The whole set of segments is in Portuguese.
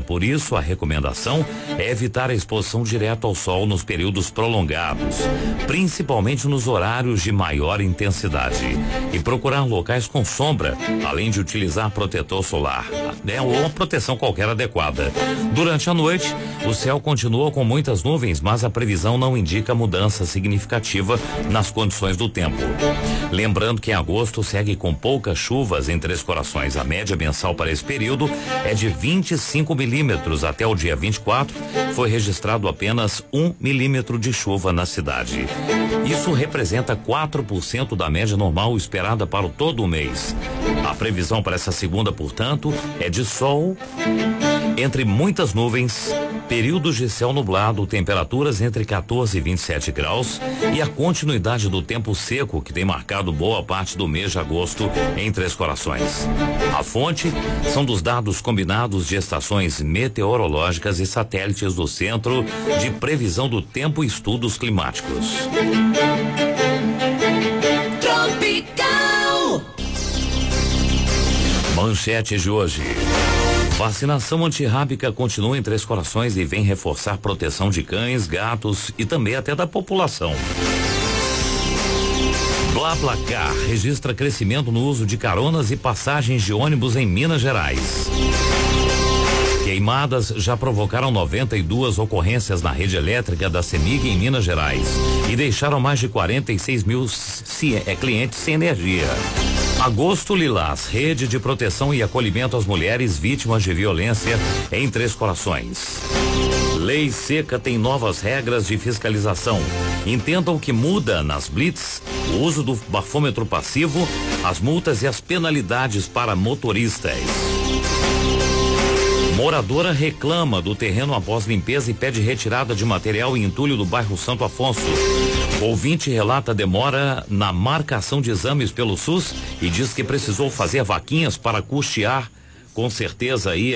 Por isso, a recomendação é evitar a exposição direta ao sol nos períodos prolongados, principalmente nos horários de maior intensidade, e procurar locais com sombra, além de utilizar protetor solar, né, ou uma proteção qualquer adequada. Durante a noite, o céu continua com muitas nuvens, mas a previsão não indica mudança significativa nas condições do tempo. Lembrando que em agosto segue com poucas chuvas em Três Corações. A média mensal para esse período é de 25 milímetros. Até o dia 24 foi registrado apenas 1 milímetro de chuva na cidade. Isso representa 4% da média normal esperada para todo o mês. A previsão para essa segunda, portanto, é de sol entre muitas nuvens, períodos de céu nublado, temperaturas entre 14 e 27 graus e a continuidade do tempo seco que tem marcado boa parte do mês de agosto em Três Corações. A fonte são dos dados combinados de estações meteorológicas e satélites do Centro de Previsão do Tempo e Estudos Climáticos. Tropical. Manchete de hoje. Vacinação antirrábica continua em Três Corações e vem reforçar proteção de cães, gatos e também até da população. BlaBlaCar registra crescimento no uso de caronas e passagens de ônibus em Minas Gerais. Queimadas já provocaram 92 ocorrências na rede elétrica da CEMIG em Minas Gerais e deixaram mais de 46 mil clientes sem energia. Agosto Lilás, rede de proteção e acolhimento às mulheres vítimas de violência em Três Corações. Lei Seca tem novas regras de fiscalização. Entenda o que muda nas blitz, o uso do bafômetro passivo, as multas e as penalidades para motoristas. Moradora reclama do terreno após limpeza e pede retirada de material e entulho do bairro Santo Afonso. Ouvinte relata demora na marcação de exames pelo SUS e diz que precisou fazer vaquinhas para custear, com certeza, aí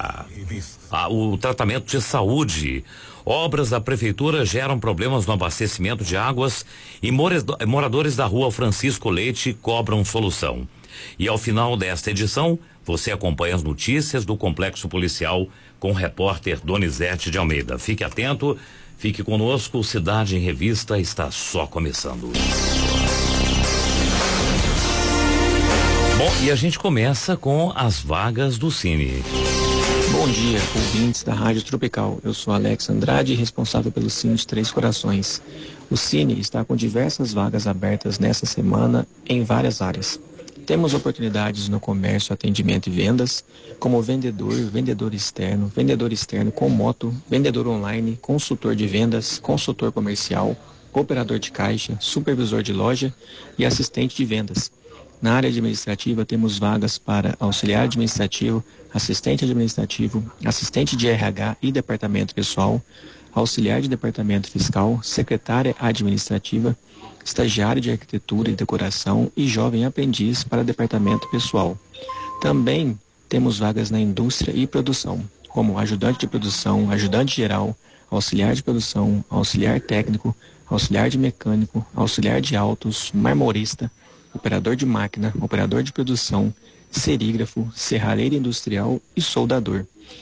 o tratamento de saúde. Obras da prefeitura geram problemas no abastecimento de águas e moradores da rua Francisco Leite cobram solução. E ao final desta edição, você acompanha as notícias do Complexo Policial com o repórter Donizete de Almeida. Fique atento, fique conosco, Cidade em Revista está só começando. Bom, e a gente começa com as vagas do Cine. Bom dia, ouvintes da Rádio Tropical. Eu sou Alex Andrade, responsável pelo Cine de Três Corações. O Cine está com diversas vagas abertas nessa semana em várias áreas. Temos oportunidades no comércio, atendimento e vendas, como vendedor externo com moto, vendedor online, consultor de vendas, consultor comercial, operador de caixa, supervisor de loja e assistente de vendas. Na área administrativa temos vagas para auxiliar administrativo, assistente administrativo, assistente de RH e departamento pessoal, auxiliar de departamento fiscal, secretária administrativa, estagiário de arquitetura e decoração e jovem aprendiz para departamento pessoal. Também temos vagas na indústria e produção, como ajudante de produção, ajudante geral, auxiliar de produção, auxiliar técnico, auxiliar de mecânico, auxiliar de autos, marmorista, operador de máquina, operador de produção, serígrafo, serralheiro industrial e soldador.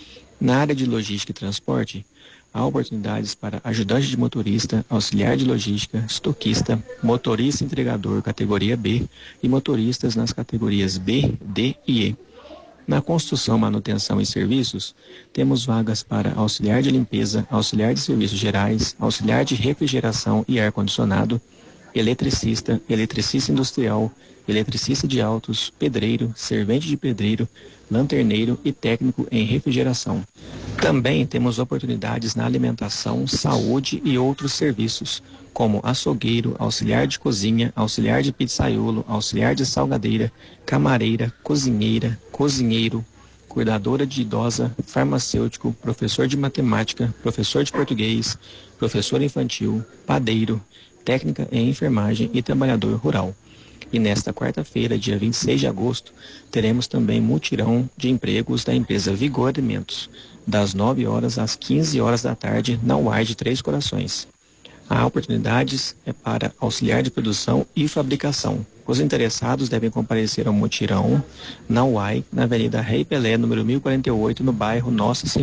Na área de logística e transporte, há oportunidades para ajudante de motorista, auxiliar de logística, estoquista, motorista entregador categoria B e motoristas nas categorias B, D e E. Na construção, manutenção e serviços, temos vagas para auxiliar de limpeza, auxiliar de serviços gerais, auxiliar de refrigeração e ar-condicionado, eletricista, eletricista industrial, eletricista de autos, pedreiro, servente de pedreiro, lanterneiro e técnico em refrigeração. Também temos oportunidades na alimentação, saúde e outros serviços, como açougueiro, auxiliar de cozinha, auxiliar de pizzaiolo, auxiliar de salgadeira, camareira, cozinheira, cozinheiro, cuidadora de idosa, farmacêutico, professor de matemática, professor de português, professor infantil, padeiro, técnica em enfermagem e trabalhador rural. E nesta quarta-feira, dia 26 de agosto, teremos também mutirão de empregos da empresa Vigor Alimentos, das 9 horas às 15 horas da tarde, na UAI de Três Corações. Há oportunidades para auxiliar de produção e fabricação. Os interessados devem comparecer ao mutirão na UAI, na Avenida Rei Pelé, número 1048, no bairro Nossa Senhora.